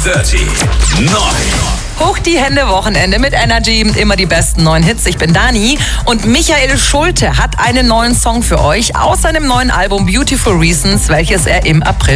30. Neu. Hoch die Hände, Wochenende mit Energy. Immer die besten neuen Hits. Ich bin Dani. Und Michael Schulte hat einen neuen Song für euch aus seinem neuen Album Beautiful Reasons, welches er im April